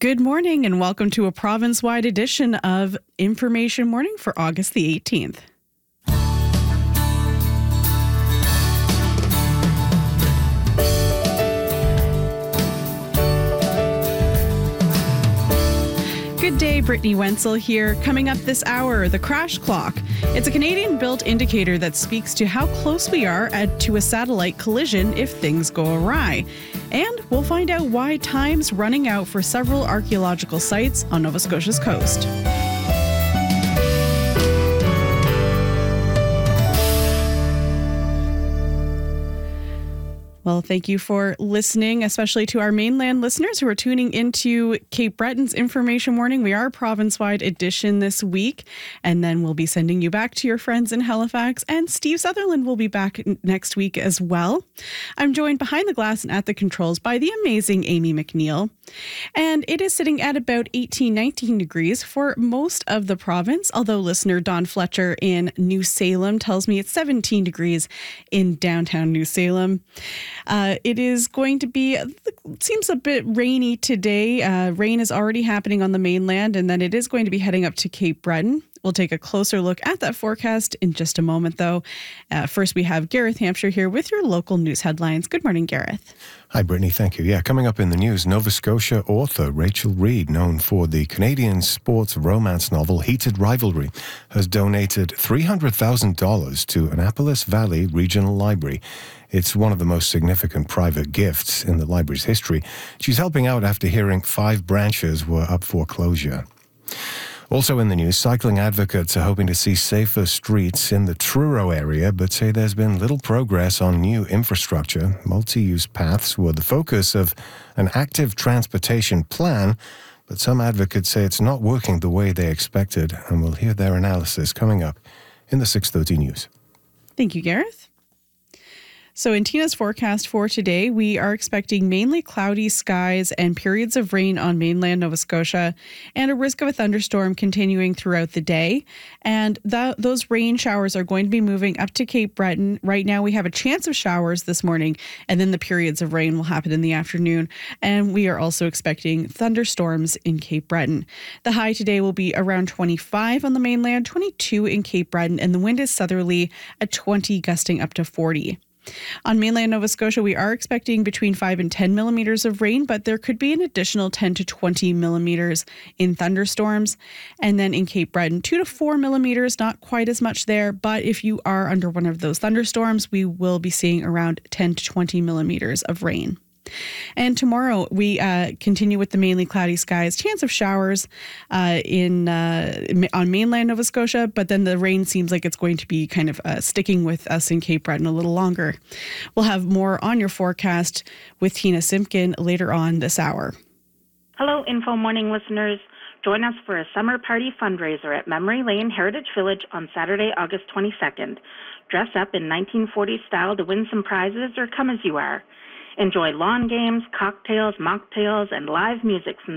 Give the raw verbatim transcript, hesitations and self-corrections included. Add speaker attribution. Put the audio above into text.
Speaker 1: Good morning and welcome to a province-wide edition of Information Morning for August the eighteenth. Good day, Brittany Wenzel here. Coming up this hour, the crash clock. It's a Canadian-built indicator that speaks to how close we are at, to a satellite collision if things go awry. And we'll find out why time's running out for several archaeological sites on Nova Scotia's coast. Well, thank you for listening, especially to our mainland listeners who are tuning into Cape Breton's Information Morning. We are a province-wide edition this week, and then we'll be sending you back to your friends in Halifax, and Steve Sutherland will be back next week as well. I'm joined behind the glass and at the controls by the amazing Amy McNeil, and it is sitting at about eighteen, nineteen degrees for most of the province, although listener Don Fletcher in New Salem tells me it's seventeen degrees in downtown New Salem. Uh, it is going to be, it seems a bit rainy today. Uh, rain is already happening on the mainland, and then it is going to be heading up to Cape Breton. We'll take a closer look at that forecast in just a moment, though. Uh, first, we have Gareth Hampshire here with your local news headlines. Good morning, Gareth.
Speaker 2: Hi, Brittany. Thank you. Yeah, coming up in the news, Nova Scotia author Rachel Reid, known for the Canadian sports romance novel Heated Rivalry, has donated three hundred thousand dollars to Annapolis Valley Regional Library. It's one of the most significant private gifts in the library's history. She's helping out after hearing five branches were up for closure. Also in the news, cycling advocates are hoping to see safer streets in the Truro area, but say there's been little progress on new infrastructure. Multi-use paths were the focus of an active transportation plan, but some advocates say it's not working the way they expected, and we'll hear their analysis coming up in the six thirty news.
Speaker 1: Thank you, Gareth. So in Tina's forecast for today, we are expecting mainly cloudy skies and periods of rain on mainland Nova Scotia and a risk of a thunderstorm continuing throughout the day. And that, those rain showers are going to be moving up to Cape Breton. Right now, we have a chance of showers this morning, and then the periods of rain will happen in the afternoon. And we are also expecting thunderstorms in Cape Breton. The high today will be around twenty-five on the mainland, twenty-two in Cape Breton, and the wind is southerly at twenty, gusting up to forty. On mainland Nova Scotia, we are expecting between five and ten millimeters of rain, but there could be an additional ten to twenty millimeters in thunderstorms. And then in Cape Breton, two to four millimeters, not quite as much there. But if you are under one of those thunderstorms, we will be seeing around ten to twenty millimeters of rain. And tomorrow we uh, continue with the mainly cloudy skies, chance of showers uh, in uh, on mainland Nova Scotia, but then the rain seems like it's going to be kind of uh, sticking with us in Cape Breton a little longer. We'll have more on your forecast with Tina Simpkin later on this hour.
Speaker 3: Hello, Info Morning listeners. Join us for a summer party fundraiser at Memory Lane Heritage Village on Saturday, August twenty-second. Dress up in nineteen forties style to win some prizes or come as you are. Enjoy lawn games, cocktails, mocktails, and live music from